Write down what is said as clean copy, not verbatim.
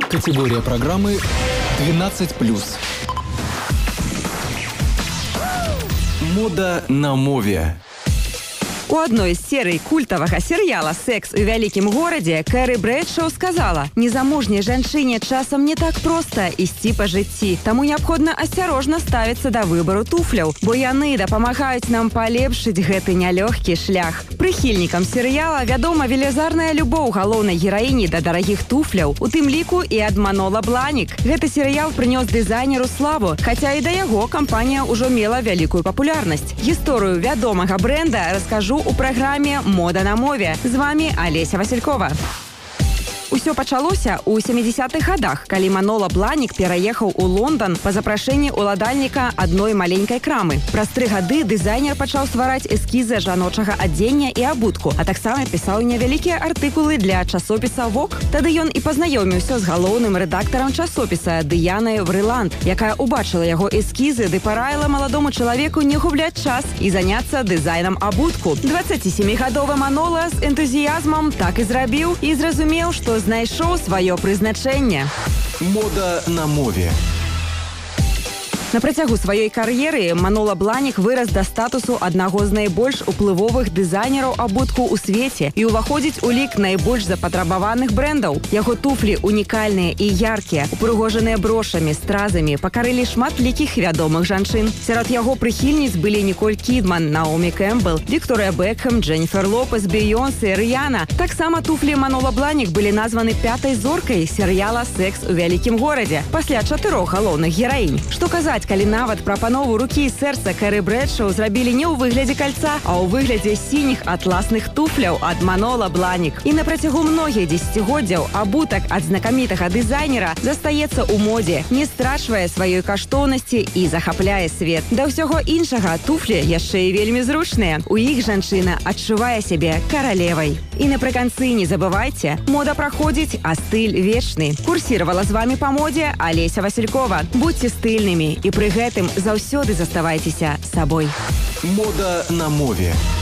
Категория программы 12+. Мода на мове. У одной з серый культавага серыяла «Секс у вялікім горадзе» Кэрі Брэдшоу сказала: «Незамужняй жанчыне часам не так проста ісці па жыцці, таму неабходна асцярожна ставіцца да выбару туфляў, бо яны дапамагаюць нам палепшыць гэты нялёгкі шлях». Прыхільнікам серыяла вядома велізарная любоў галоўнай гераіні да дарагіх туфляў, у тым ліку і ад Манола Бланік. Гэты серыял прынёс дызайнеру славу, хаця і да яго кампанія ўжо мела вялікую папулярнасць. Гісторыю вядомага брэнда раскажу у праграме «Мода на мове». З вами Олеся Василькова. Усё пачалося ў 70-х гадах, калі Манола Бланік пераехаў у Лондан па запрашэнні ўладальніка адной маленькай крамы. Праз 3 гады дызайнер пачаў ствараць эскізы жаночага адзення і абутку, а таксама пісаў невялікія артыкулы для часопіса «Вок». Тады ён і пазнаёміўся з галоўным рэдактарам часопіса Дыянай Врыланд, якая убачыла яго эскізы ды параіла маладому чалавеку не губляць час і заняцца дызайнам абутку. 27-гадовы Манола з энтузіязмам так і зрабіў і зразумеў, што знайшоў сваё прызначэнне. Мода на мове. На працягу сваёй кар'еры Манола Бланік вырас да статусу аднаго з найбольш уплывовых дызайнераў абутку ў свеце і ўваходзіць у лік найбольш запатрабаваных брэндаў. Яго туфлі унікальныя і яркія, упрыгожаныя брошамі, стразамі, пакарылі шматлікіх вядомых жанчын. Сярод яго прыхільніц былі Ніколь Кідман, Наомі Кэмпбелл, Вікторыя Бекхэм, Дженніфер Лопес, Бейонсе, Рыяна. Таксама туфлі Манола Бланік былі названы 5-й зоркай серыяла «Секс у вялікім горадзе» пасля 4 галоўных гераінь. Што казаць, калі нават прапанову рукі і сэрца Кэрі Брэдшоу зрабілі не ў выглядзе кальца, а ў выглядзе сініх атласных туфляў ад Манола Бланік. І на працягу многіх дзесяцігоддзяў абутак ад знакамітага дызайнера застаецца ў модзе, не страчвае сваёй каштоўнасці і захапляе свет. Да ўсяго іншага, туфлі яшчэ і вельмі зручныя. У іх жанчына адчувае сябе каралевай. І напрыканцы не забывайце, мода праходзіць, а стыль вечны. Курсіравала з вами па модзе Олеся Василькова. Будьце стыльнымі і пры гэтым заўсёды заставайцеся сабой. Мода на мове.